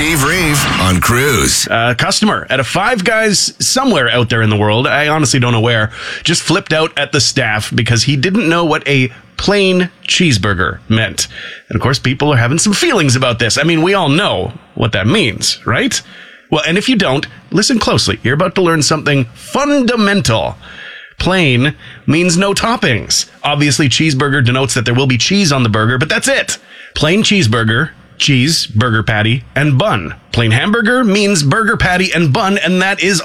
Steve Reeve on Cruise. A customer at a Five Guys somewhere out there in the world, I honestly don't know where, just flipped out at the staff because he didn't know what a plain cheeseburger meant. And of course, people are having some feelings about this. I mean, we all know what that means, right? Well, and if you don't, listen closely. You're about to learn something fundamental. Plain means no toppings. Obviously, cheeseburger denotes that there will be cheese on the burger, but that's it. Plain cheeseburger, cheese, burger patty, and bun. Plain hamburger means burger patty and bun, and that is